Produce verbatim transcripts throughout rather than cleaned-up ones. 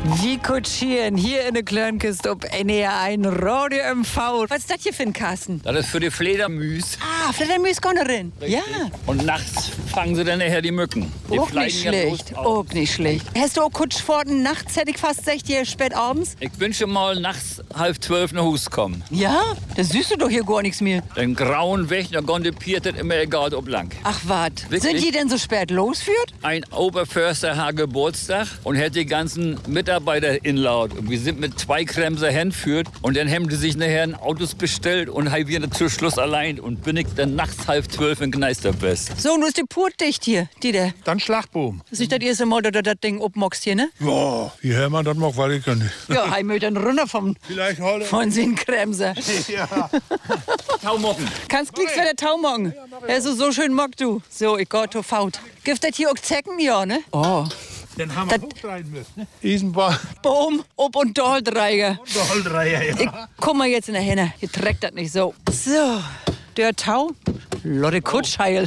Wie kutschieren hier in der Kleinkiste ob N E R ein Radio M V. Was ist das hier für ein Kasten? Das ist für die Fledermüs. Ah, Fledermüs kommen rein. Ja. Und nachts fangen sie dann nachher die Mücken. Die Auch nicht ja schlecht, auch nicht schlecht. Hast du auch Kutschforten nachts, hätte ich fast gesagt, hier spät abends? Ich bin schon mal nachts halb zwölf nach Hus gekommen. Ja? Da siehst du doch hier gar nichts mehr. Den grauen Weg, da konnte Piert das immer egal ob lang. Ach wat, Wirklich? sind die denn so spät losführt? Ein Oberförster hat Geburtstag und hat die ganzen Mitarbeiter inlaut. Und wir sind mit zwei Kremser hinführt und dann haben die sich nachher ein Autos bestellt und haben wir zum Schluss allein und bin ich dann nachts halb zwölf in Gneisterbest. So, nun ist die Purt dicht hier, die der. Dann Schlagboom. Das ist nicht das erste Mal, dass du das Ding obmockst hier, ne? Ja, wie hört man das noch, weil ich kann nicht. Ja, heim mit dann runter vom, Vielleicht heute. von den Kremser. Ja. Taumocken. Kannst klicks für der Taumorgen. Er ist so, so schön mock du. So, ich geh to faut. Gibt das hier auch Zecken? Ja, ne? Oh. Dann haben wir hochreiten müssen, ne? Isenbach. Boom, Ob- und Doldreiger. Doldreier, ja. Ich komm mal jetzt in der Henne. Hier trägt das nicht so. So, der Tau. Lotte Kutschheil.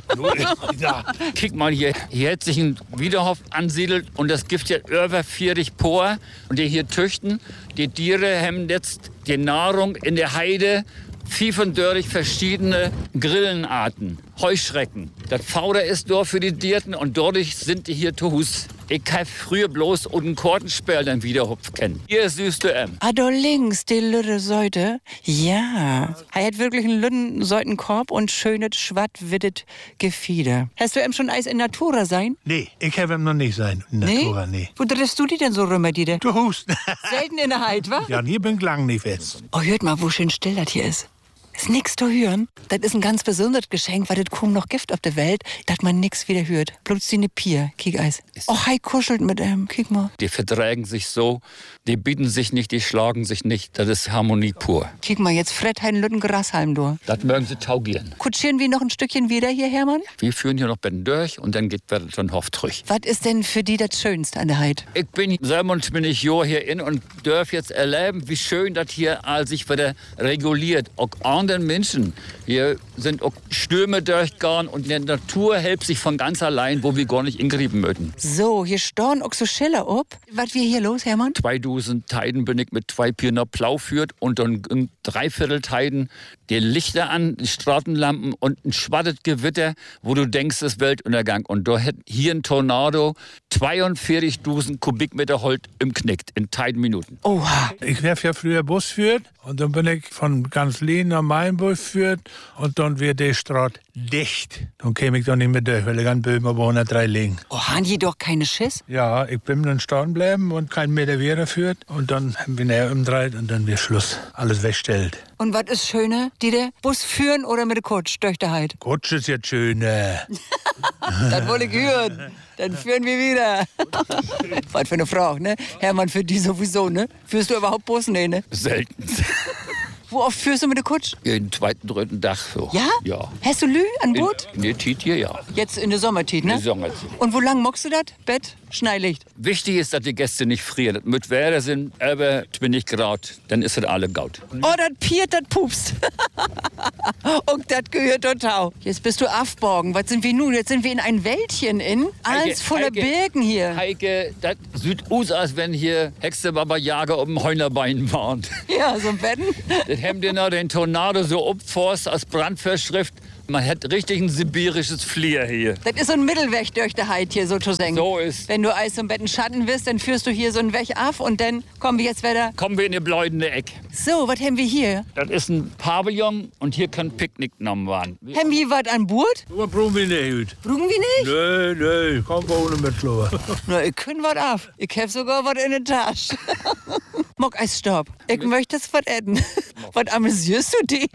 Ja. Kick mal hier, hier hat sich ein Wiederhof ansiedelt und das gibt ja über vierzig Por und die hier tüchten. Die Tiere haben jetzt die Nahrung in der Heide, Vieh von Dörrich verschiedene Grillenarten, Heuschrecken. Das Fauder ist dort für die Dierten und dadurch sind die hier zu Hus. Ich habe früher bloß einen Kortensperl dann Wiederhopf kennen. Hier ist süße M. Ah, da links, die lütte Seite. Ja. Er hat wirklich einen lütten Seutenkorb und schönes, schwatt-wittet Gefieder. Hast du ihm schon Eis in Natura sein? Nee, ich habe ihm noch nicht sein. In Natura, nee. Wo triffst du die denn so rüber, die da? Du hust. Selten in der Heid, wa? Ja, und hier bin ich lang nicht fest. Oh, hört mal, wo schön still das hier ist. Ist nix zu hören. Das ist ein ganz besonderes Geschenk, weil das kaum noch gibt auf der Welt, dass man nix wieder hört. Bloß die ne Pier, kiek Eis. Oh, hi kuschelt mit ihm, kiek mal. Die verträgen sich so, die bieten sich nicht, die schlagen sich nicht. Das ist Harmonie pur. Kiek mal, jetzt fred hein lütten Grashalm durch. Das mögen sie taugieren. Kutschieren wir noch ein Stückchen wieder hier, Hermann? Wir führen hier noch Betten durch und dann geht wir schon Hof durch. Was ist denn für die das Schönste an der Heid? Ich bin selber bin ich Jahr hier in und darf jetzt erleben, wie schön das hier all sich wieder reguliert. Auch anderen Menschen. Hier sind auch Stürme durchgegangen und die Natur hält sich von ganz allein, wo wir gar nicht ingrieben möchten. So, hier storn auch so Schiller ob. Was wir hier los, Hermann? Zwei Dusen Teiden bin ich mit zwei Pirner Plau führt und dann in Dreiviertel Teiden die Lichter an, die Straßenlampen und ein schwattet Gewitter, wo du denkst, es ist Weltuntergang. Und da hat hier ein Tornado zweiundvierzigtausend Kubikmeter Holz im Knickt in Teiden Minuten. Oha. Ich habe ja früher Bus führt und dann bin ich von ganz Lehn nach Mainburg führt und dann wird die Straße dicht. Dann käme ich doch nicht mehr durch, weil ich an Böhmen aber hundertdrei liegen. Oh, haben die doch keine Schiss? Ja, ich bin dann stehen bleiben und kein Meter wieder führt und dann haben wir näher umdreht und dann wird Schluss. Alles wegstellt. Und was ist schöner, die der Bus führen oder mit der Kutsch durch die Heid? Kutsch ist jetzt schöner. Das wollte ich hören. Dann führen wir wieder. Was für eine Frau, ne? Hermann, für die sowieso, ne? Führst du überhaupt Bus? Nee, ne? Selten. Wo oft führst du mit der Kutsch? Jeden zweiten, dritten Tag so. Ja? Ja. Hast du Lü an Boot? In, in der Tiet hier, ja. Jetzt in der Sommertit, ne? In der Sommertit. Und wo lang mockst du das? Bett? Schneilicht? Wichtig ist, dass die Gäste nicht frieren. Das mit Wetter sind, aber bin ich Grad, dann ist das alle gaut. Oh, das piert, das pupst. Und das gehört total. Jetzt bist du Afborgen. Was sind wir nun? Jetzt sind wir in ein Wäldchen in. Alles voller Heike, Birken hier. Heike, das sieht aus, als wenn hier Hexe Baba Jager um den Heunerbein waren. Ja, so ein Betten. Das haben die noch den Tornado so upforst als Brandverschrift. Man hat richtig ein sibirisches Flier hier. Das ist so ein Mittelweg durch die Heid hier sozusagen. So ist. Wenn du Eis und Betten Schatten wirst, dann führst du hier so einen Weg ab und dann kommen wir jetzt wieder. Kommen wir in die bläudende Eck. So, was haben wir hier? Das ist ein Pavillon und hier kann Picknick genommen werden. Haben wir was an Bord? Aber brauchen wir nicht. Brügen wir nicht? Nee, nee, komm ohne mit Schlauer. Na, ich kann was ab. Ich hab sogar was in der Tasche. Mock Eis, stopp. Ich möchte das was essen. Was amüsierst du die?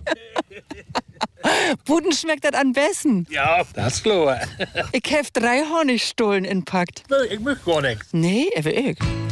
Buden schmeckt das am besten. Ja, das ist klar. Ich hab drei Honigstollen inpackt. Nee, ich möchte gar nichts. Nee, aber ich.